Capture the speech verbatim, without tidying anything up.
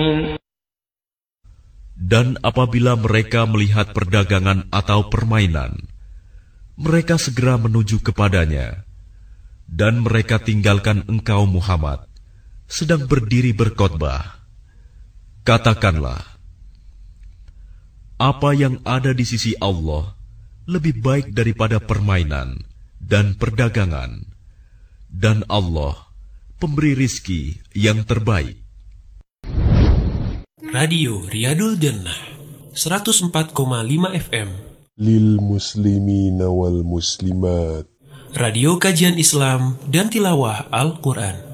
Dan apabila mereka melihat perdagangan atau permainan, mereka segera menuju kepadanya, dan mereka tinggalkan engkau Muhammad sedang berdiri berkhotbah. Katakanlah, apa yang ada di sisi Allah lebih baik daripada permainan dan perdagangan, dan Allah pemberi rizki yang terbaik. Radio Riyadul Jannah seratus empat koma lima F M Lil muslimina wal muslimat. Radio kajian Islam dan tilawah Al-Quran.